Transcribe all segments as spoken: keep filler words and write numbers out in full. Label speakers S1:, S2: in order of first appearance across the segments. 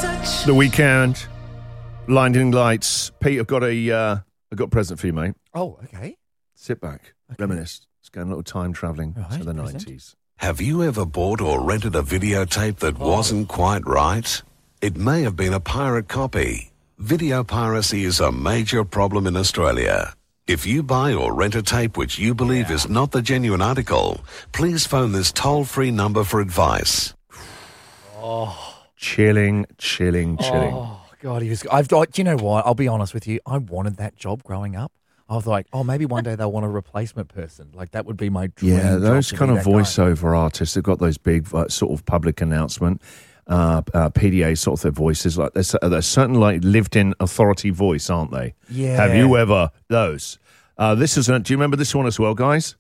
S1: The Weekend, Blinding Lights. Pete, I've got a, uh, I've got a present for you, mate.
S2: Oh, okay.
S1: Sit back, okay. Reminisce. Let's go a little time travelling right, to the present. nineties.
S3: Have you ever bought or rented a videotape that oh. wasn't quite right? It may have been a pirate copy. Video piracy is a major problem in Australia. If you buy or rent a tape which you believe yeah. is not the genuine article, please phone this toll-free number for advice.
S1: Oh. Chilling, chilling, chilling.
S2: Oh, God, he was... I've got, you know what? I'll be honest with you. I wanted that job growing up. I was like, oh, maybe one day they'll want a replacement person. Like, that would be my dream.
S1: Yeah, those
S2: job
S1: kind of voiceover
S2: guy.
S1: artists, they've got those big uh, sort of public announcement, uh, uh, P D A sort of their voices. Like, there's, there's certain, like, lived-in authority voice, aren't they?
S2: Yeah.
S1: Have you ever... Those. Uh, this is... A, do you remember this one as well, guys?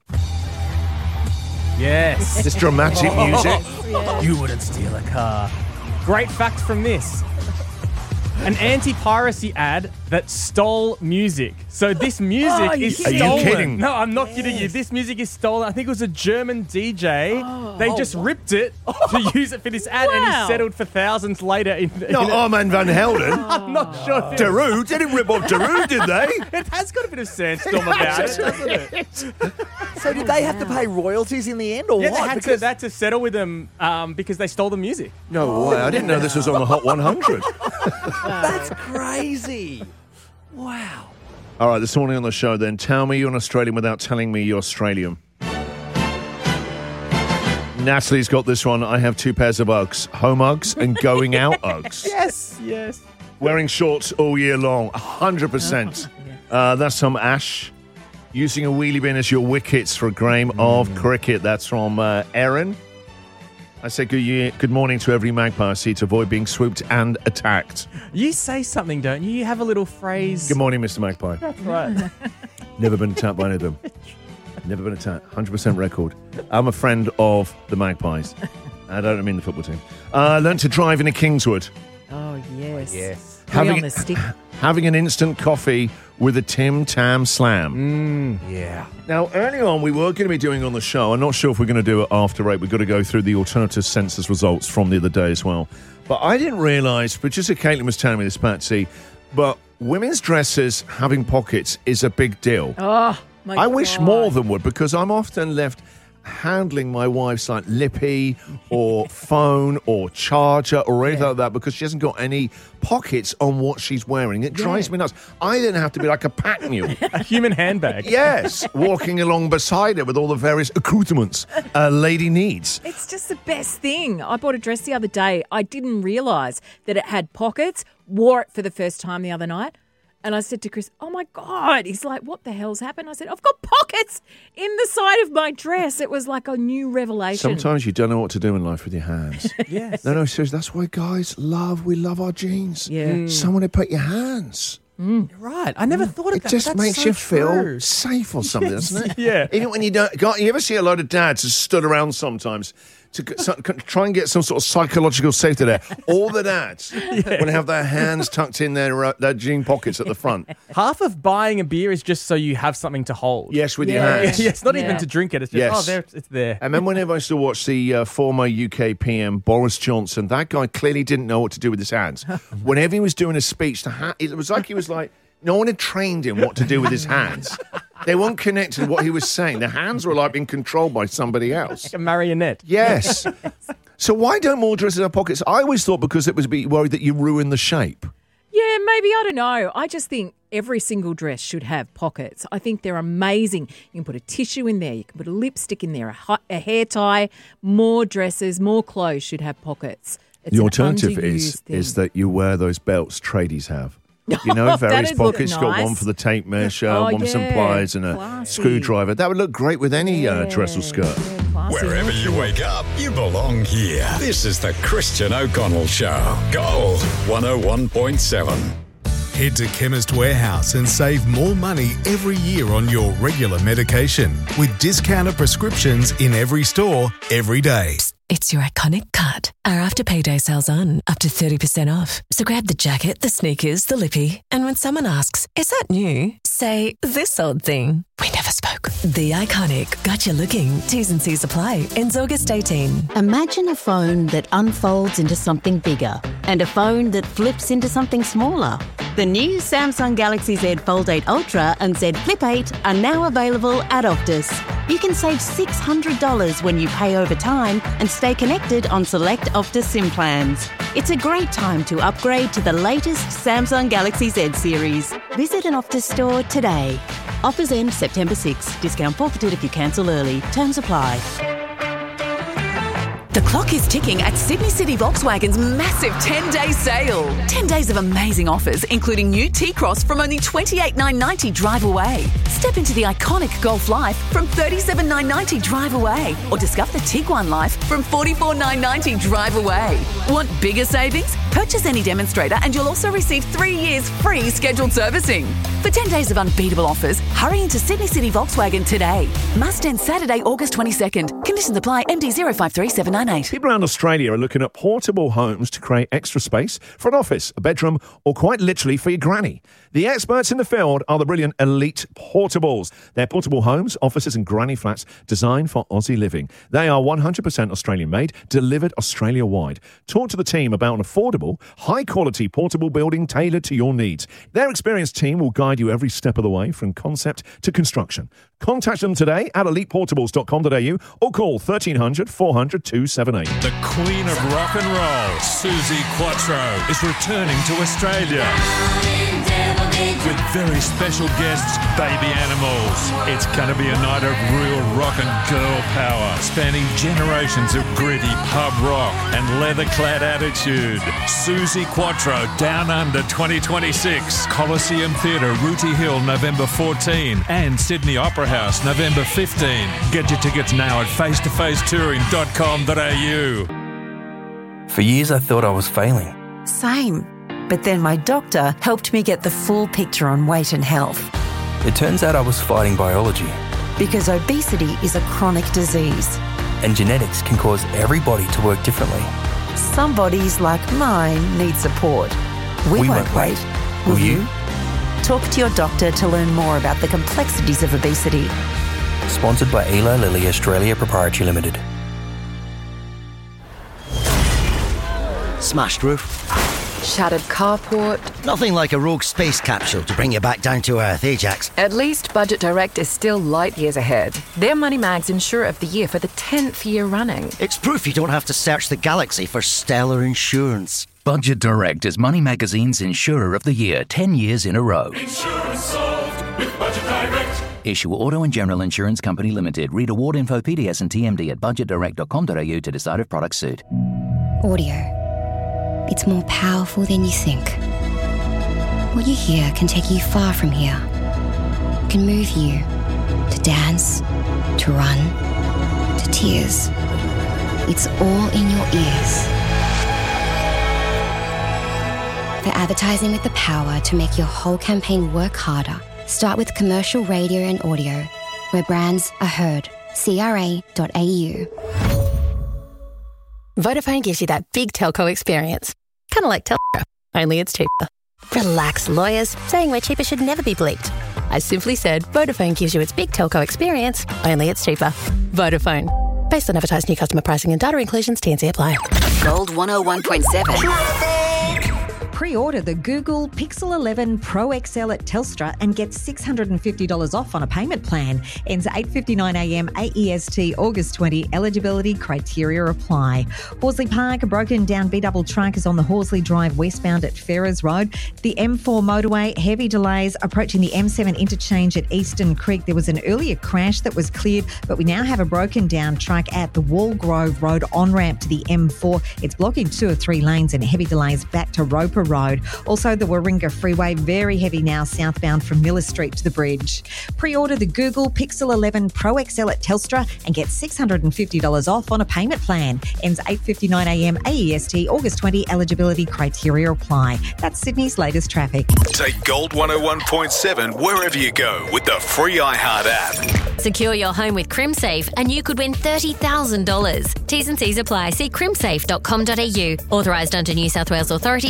S4: Yes.
S1: This dramatic music.
S4: Yeah. You wouldn't steal a car. Great fact from this. An anti-piracy ad that stole music. So this music oh, is stolen.
S1: Are you kidding?
S4: No, I'm not
S2: yes.
S4: kidding you. This music is stolen. I think it was a German D J. Oh, they just oh, ripped it to use it for this ad, wow. and he settled for thousands later. In,
S1: not
S4: in
S1: Armand Van Helden.
S4: I'm not sure.
S1: Darude? They didn't rip off Darude, did they?
S4: It has got a bit of sandstorm about it, doesn't it?
S2: So did they have to pay royalties in the end, or
S4: yeah,
S2: what?
S4: They had,
S2: because...
S4: to, they had to settle with them um, because they stole the music.
S1: No way. I didn't know this was on the Hot one hundred.
S2: That's crazy. Wow.
S1: All right, this morning on the show then, tell me you're an Australian without telling me you're Australian. Natalie's got this one. I have two pairs of Uggs, home Uggs and going out Uggs.
S4: Yes, yes.
S1: Wearing shorts all year long, one hundred percent. Uh, that's from Ash. Using a wheelie bin as your wickets for a game mm. of cricket. That's from uh, Erin. I say good year, good morning to every magpie I see to avoid being swooped and attacked.
S4: You say something, don't you? You have a little phrase.
S1: Good morning, Mister Magpie.
S4: That's right.
S1: Never been attacked by any of them. Never been attacked. one hundred percent record. I'm a friend of the Magpies. I don't mean the football team. I uh, learned to drive in a Kingswood.
S5: Oh, yes.
S2: Oh, yes.
S1: Having,
S5: on the stick.
S1: having an instant coffee with a Tim Tam Slam.
S2: Mm, yeah.
S1: Now, early on, we were going to be doing on the show. I'm not sure if we're going to do it after eight. We've got to go through the alternative census results from the other day as well. But I didn't realise, but just as Caitlin was telling me this, Patsy, but women's dresses having pockets is a big deal.
S5: Oh, my
S1: I
S5: God.
S1: wish more than would, because I'm often left handling my wife's like lippy or phone or charger or anything yeah. like that because she hasn't got any pockets on what she's wearing. It drives yeah. me nuts. I then have to be like a pack mule.
S4: A human handbag.
S1: Yes, walking along beside her with all the various accoutrements a lady needs.
S5: It's just the best thing. I bought a dress the other day. I didn't realise that it had pockets, wore it for the first time the other night. And I said to Chris, oh, my God. He's like, what the hell's happened? I said, I've got pockets in the side of my dress. It was like a new revelation.
S1: Sometimes you don't know what to do in life with your hands.
S4: Yes.
S1: No, no, seriously, that's why guys love, we love our jeans.
S5: Yeah. Mm.
S1: Someone to put your hands.
S5: Mm.
S4: You're right. I never thought of
S1: it
S4: that.
S1: It just
S4: That's
S1: makes
S4: so
S1: you feel
S4: true.
S1: safe or something,
S4: Yes.
S1: doesn't it?
S4: Yeah.
S1: Even when you don't, got, you ever see a load of dads who stood around sometimes to so, try and get some sort of psychological safety there. All the dads yeah. will have their hands tucked in their, uh, their jean pockets at the front.
S4: Half of buying a beer is just so you have something to hold.
S1: Yes, with
S5: yeah.
S1: your hands.
S4: Yes, not
S5: yeah.
S4: even to drink it. It's just,
S1: yes.
S4: oh, there, it's there.
S1: And then whenever I used to watch the uh, former U K P M, Boris Johnson, that guy clearly didn't know what to do with his hands. Whenever he was doing a speech, the ha- it was like he was like, no one had trained him what to do with his hands. They weren't connected to what he was saying. The hands were like being controlled by somebody else.
S4: Like a marionette.
S1: Yes. So why don't more dresses have pockets? I always thought because it was be worried that you ruin the shape.
S5: Yeah, maybe. I don't know. I just think every single dress should have pockets. I think they're amazing. You can put a tissue in there. You can put a lipstick in there, a, hi- a hair tie. More dresses, more clothes should have pockets. It's
S1: the
S5: an
S1: alternative is
S5: underused thing.
S1: is that you wear those belts tradies have. You know, various
S5: That'd look
S1: pockets. You've got
S5: nice.
S1: one for the tape measure,
S5: Oh,
S1: one for some
S5: yeah.
S1: pliers and a
S5: Classy.
S1: screwdriver. That would look great with any uh, dress or skirt.
S5: Yeah, classy.
S6: Wherever you wake up, you belong here. This is the Christian O'Connell Show. Gold one oh one point seven.
S7: Head to Chemist Warehouse and save more money every year on your regular medication with discounted prescriptions in every store, every day.
S8: It's your iconic cut. Our after payday sale's on, up to thirty percent off. So grab the jacket, the sneakers, the lippy, and when someone asks, is that new? Say, this old thing. We never spoke. The Iconic. Got you looking. T's and C's apply. Ends August eighteenth.
S9: Imagine a phone that unfolds into something bigger. and a phone that flips into something smaller. The new Samsung Galaxy Z Fold eight Ultra and Z Flip eight are now available at Optus. You can save six hundred dollars when you pay over time and stay connected on select Optus SIM plans. It's a great time to upgrade to the latest Samsung Galaxy Z series. Visit an Optus store today. Offers end September sixth. Discount forfeited if you cancel early. Terms apply.
S10: The clock is ticking at Sydney City Volkswagen's massive ten-day sale. ten days of amazing offers, including new T-Cross from only twenty-eight thousand nine hundred ninety drive away. Step into the iconic Golf Life from thirty-seven thousand nine hundred ninety drive away. Or discover the Tiguan Life from forty-four thousand nine hundred ninety drive away. Want bigger savings? Purchase any demonstrator and you'll also receive three years free scheduled servicing. For ten days of unbeatable offers, hurry into Sydney City Volkswagen today. Must end Saturday, August twenty-second. Conditions apply. M D zero five three seven nine eight.
S1: People around Australia are looking at portable homes to create extra space for an office, a bedroom, or quite literally for your granny. The experts in the field are the brilliant Elite Portables. They're portable homes, offices and granny flats designed for Aussie living. They are one hundred percent Australian-made, delivered Australia-wide. Talk to the team about an affordable, high-quality portable building tailored to your needs. Their experienced team will guide you every step of the way from concept to construction. Contact them today at elite portables dot com dot a u or call thirteen hundred, four hundred, two seven eight.
S11: The Queen of Rock and Roll, Suzi Quatro, is returning to Australia with very special guests, Baby Animals. It's going to be a night of real rock and girl power, spanning generations of gritty pub rock and leather-clad attitude. Suzi Quatro, Down Under twenty twenty-six, Coliseum Theatre, Rooty Hill, November fourteenth, and Sydney Opera House, November fifteenth. Get your tickets now at face to face touring dot com dot a u.
S12: For years I thought I was failing.
S13: Same. But then my doctor helped me get the full picture on weight and health.
S12: It turns out I was fighting biology.
S13: Because obesity is a chronic disease.
S12: And genetics can cause every body to work differently.
S13: Some bodies, like mine, need support. We,
S12: we
S13: won't, won't wait. Will, Will you? you? Talk to your doctor to learn more about the complexities of obesity.
S12: Sponsored by Eli Lilly Australia Proprietary Limited.
S14: Smashed roof.
S15: Shattered carport.
S14: Nothing like a rogue space capsule to bring you back down to earth, Ajax.
S15: At least Budget Direct is still light years ahead. They're Money Mag's Insurer of the Year for the tenth year running.
S14: It's proof you don't have to search the galaxy for stellar insurance.
S16: Budget Direct is Money Magazine's Insurer of the Year ten years in a row.
S17: Insurance solved with Budget Direct.
S16: Issue Auto and General Insurance Company Limited. Read award info, P D S and T M D at budget direct dot com dot a u to decide if products suit.
S18: Audio. It's more powerful than you think. What you hear can take you far from here. It can move you to dance, to run, to tears. It's all in your ears. For advertising with the power to make your whole campaign work harder, start with commercial radio and audio, where brands are heard. C R A dot A U.
S19: Vodafone gives you that big telco experience. Kind of like Telstra, only it's cheaper. Relax, lawyers. Saying we're cheaper should never be bleeped. I simply said Vodafone gives you its big telco experience, only it's cheaper. Vodafone. Based on advertised new customer pricing and data inclusions, T and C apply.
S20: Gold one oh one point seven.
S21: Pre-order the Google Pixel eleven Pro X L at Telstra and get six hundred fifty dollars off on a payment plan. Ends eight fifty-nine a m A E S T, August twentieth. Eligibility criteria apply. Horsley Park, a broken down B-double truck is on the Horsley Drive westbound at Ferrers Road. The M four motorway, heavy delays approaching the M seven interchange at Eastern Creek. There was an earlier crash that was cleared, but we now have a broken down truck at the Walgrove Road on-ramp to the M four. It's blocking two or three lanes and heavy delays back to Roper Road. Also, the Warringah Freeway, very heavy now southbound from Miller Street to the bridge. Pre-order the Google Pixel eleven Pro X L at Telstra and get six hundred fifty dollars off on a payment plan. Ends eight fifty-nine a m A E S T, August twentieth. Eligibility criteria apply. That's Sydney's latest traffic.
S7: Take Gold one oh one point seven wherever you go with the free iHeart app.
S22: Secure your home with CrimSafe and you could win thirty thousand dollars. T's and C's apply. See crimsafe dot com dot a u. Authorised under New South Wales Authority, T P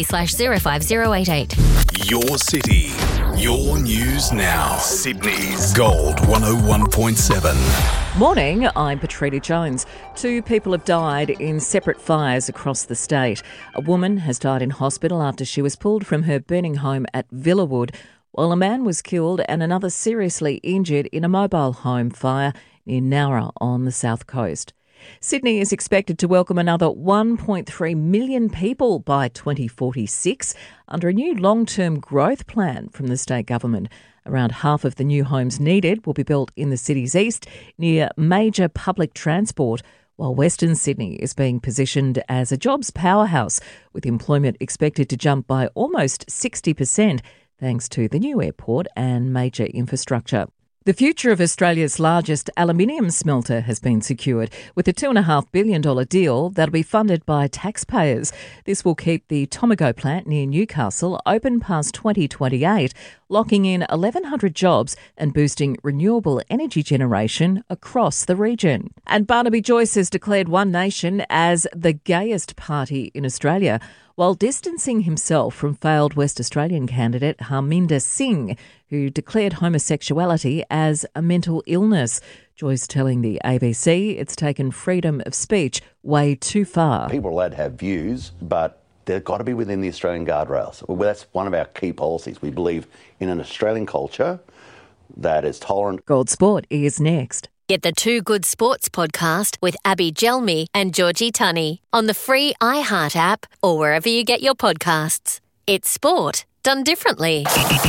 S22: slash zero five zero eight eight.
S7: Your city, your news now. Sydney's Gold one oh one point seven.
S5: Morning, I'm Patrina Jones. Two people have died in separate fires across the state. A woman has died in hospital after she was pulled from her burning home at Villawood, while a man was killed and another seriously injured in a mobile home fire near Nowra on the south coast. Sydney is expected to welcome another one point three million people by twenty forty-six under a new long-term growth plan from the state government. Around half of the new homes needed will be built in the city's east near major public transport, while Western Sydney is being positioned as a jobs powerhouse, with employment expected to jump by almost sixty percent thanks to the new airport and major infrastructure. The future of Australia's largest aluminium smelter has been secured with a two point five billion dollars deal that'll be funded by taxpayers. This will keep the Tomago plant near Newcastle open past twenty twenty-eight, locking in eleven hundred jobs and boosting renewable energy generation across the region. And Barnaby Joyce has declared One Nation as the gayest party in Australia, while distancing himself from failed West Australian candidate Harminder Singh, who declared homosexuality as a mental illness. Joyce telling the A B C it's taken freedom of speech way too far.
S2: People are allowed to have views, but they've got to be within the Australian guardrails. Well, that's one of our key policies. We believe in an Australian culture that is tolerant.
S5: Gold Sport is next.
S22: Get the Two Good Sports podcast with Abby Gelmi and Georgie Tunney on the free iHeart app or wherever you get your podcasts. It's sport done differently.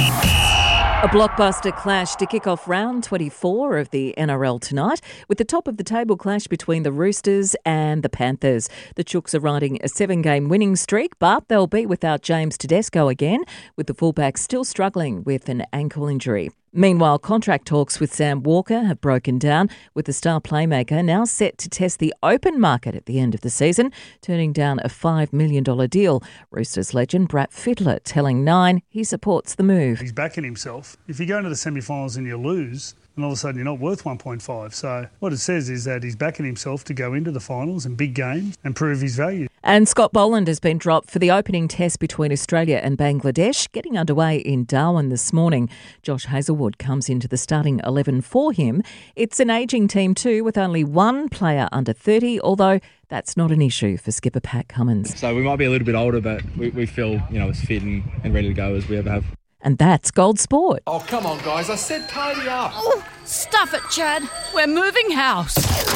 S5: A blockbuster clash to kick off round twenty-four of the N R L tonight, with the top-of-the-table clash between the Roosters and the Panthers. The Chooks are riding a seven-game winning streak, but they'll be without James Tedesco again, with the fullback still struggling with an ankle injury. Meanwhile, contract talks with Sam Walker have broken down, with the star playmaker now set to test the open market at the end of the season, turning down a five million dollars deal. Roosters legend Brad Fittler telling Nine he supports the move.
S3: He's backing himself. If you go into the semi-finals and you lose, and all of a sudden you're not worth one point five. So what it says is that he's backing himself to go into the finals and big games and prove his value.
S5: And Scott Boland has been dropped for the opening test between Australia and Bangladesh, getting underway in Darwin this morning. Josh Hazelwood comes into the starting eleven for him. It's an ageing team too, with only one player under thirty, although that's not an issue for skipper Pat Cummins.
S23: So we might be a little bit older, but we, we feel, you know, as fit and, and ready to go as we ever have.
S5: And that's Gold Sport.
S24: Oh, come on, guys. I said tidy up.
S25: Oh, stuff it, Chad. We're moving house.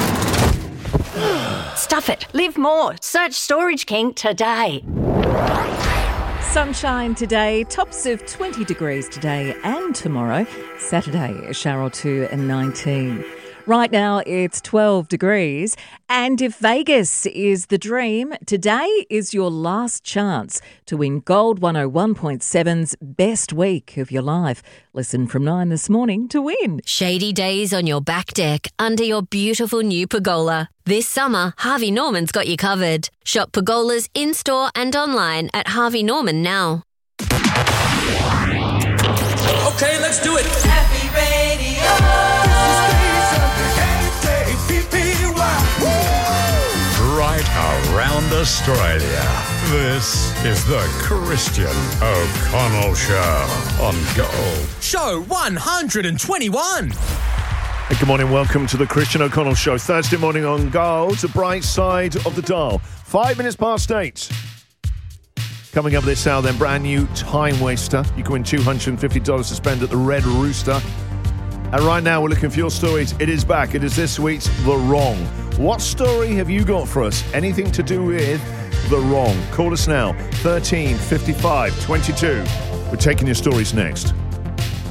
S19: Stuff it. Live more. Search Storage King today.
S5: Sunshine today, tops of twenty degrees today and tomorrow. Saturday, a shower or two and nineteen. Right now, it's twelve degrees. And if Vegas is the dream, today is your last chance to win Gold one oh one point seven's best week of your life. Listen from nine this morning to win.
S22: Shady days on your back deck under your beautiful new pergola. This summer, Harvey Norman's got you covered. Shop pergolas in-store and online at Harvey Norman now.
S17: Okay, let's do it. Happy Radio.
S6: Right around Australia. This is the Christian O'Connell Show on Gold.
S26: Show one hundred twenty-one.
S1: Hey, good morning. Welcome to the Christian O'Connell Show. Thursday morning on Gold, the bright side of the dial. Five minutes past eight. Coming up this hour, then, brand new time waster. You can win two hundred fifty dollars to spend at the Red Rooster. And right now, we're looking for your stories. It is back. It is this week's The Wrong. What story have you got for us? Anything to do with The Wrong? Call us now, thirteen fifty-five twenty-two. We're taking your stories next.